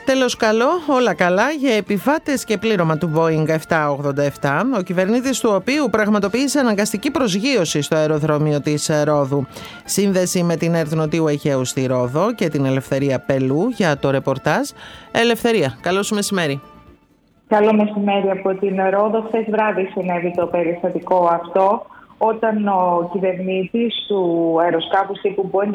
Τέλος καλό, όλα καλά για επιβάτες και πλήρωμα του Boeing 787, ο κυβερνήτης του οποίου πραγματοποίησε αναγκαστική προσγείωση στο αεροδρόμιο της Ρόδου. Σύνδεση με την ΕΡΤ Νοτιού Αιγαίου στη Ρόδο και την Ελευθερία Πελού για το ρεπορτάζ. Ελευθερία, καλό σου μεσημέρι. Καλό μεσημέρι από την Ρόδο. Χθες βράδυ συνέβη το περιστατικό αυτό, όταν ο κυβερνήτης του αεροσκάφους τύπου Boeing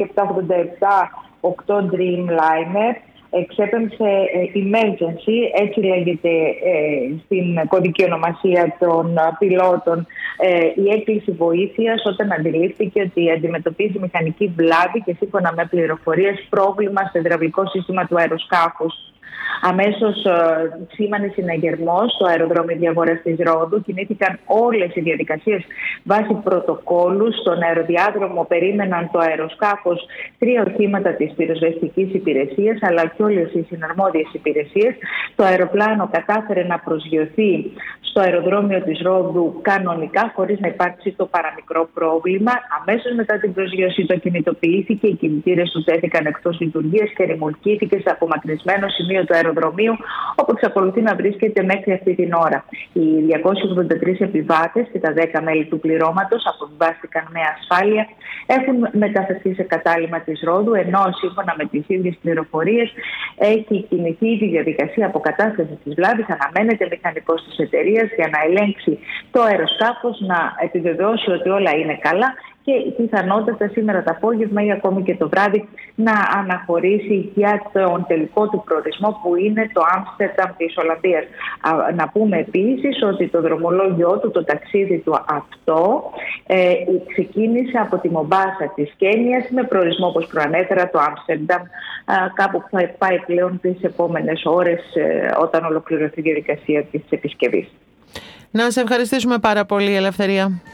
787-8 Dreamliner εξέπεμψε emergency, έτσι λέγεται στην κωδική ονομασία των πιλότων, η έκκληση βοήθειας, όταν αντιλήφθηκε ότι αντιμετωπίζει μηχανική βλάβη και σύμφωνα με πληροφορίες πρόβλημα στο υδραυλικό σύστημα του αεροσκάφους. Αμέσως σήμανε συναγερμός στο αεροδρόμιο Διαγόρας της Ρόδου. Κινήθηκαν όλες οι διαδικασίες βάσει πρωτοκόλου. Στον αεροδιάδρομο περίμεναν το αεροσκάφος 3 οχήματα της πυροσβεστικής υπηρεσίας, αλλά και όλες οι συναρμόδιες υπηρεσίες. Το αεροπλάνο κατάφερε να προσγειωθεί στο αεροδρόμιο της Ρόδου κανονικά, χωρίς να υπάρξει το παραμικρό πρόβλημα. Αμέσως μετά την προσγείωση το κινητοποιήθηκε, οι κινητήρες του τέθηκαν εκτός λειτουργίας και ρημουλκήθηκε σε απομακρυσμένο σημείο του αεροδρομίου, όπου εξακολουθεί να βρίσκεται μέχρι αυτή την ώρα. Οι 283 επιβάτες και τα 10 μέλη του πληρώματος αποβιβάστηκαν με ασφάλεια, έχουν μεταφερθεί σε κατάλημα της Ρόδου, ενώ σύμφωνα με τις ίδιες πληροφορίες έχει κινηθεί η διαδικασία αποκατάστασης της βλάβης. Αναμένεται μηχανικός της εταιρείας για να ελέγξει το αεροσκάφος, να επιβεβαιώσει ότι όλα είναι καλά και πιθανότατα σήμερα το απόγευμα ή ακόμη και το βράδυ να αναχωρήσει για τον τελικό του προορισμό, που είναι το Άμστερνταμ της Ολλανδίας. Να πούμε επίσης ότι το δρομολόγιο του, το ταξίδι του αυτό, ξεκίνησε από τη Μομπάσα της Κένιας με προορισμό, όπως προανέφερα, το Άμστερνταμ, κάπου που θα πάει πλέον τις επόμενες ώρες όταν ολοκληρωθεί η διαδικασία της επισκευής. Να σε ευχαριστήσουμε πάρα πολύ, Ελευθερία.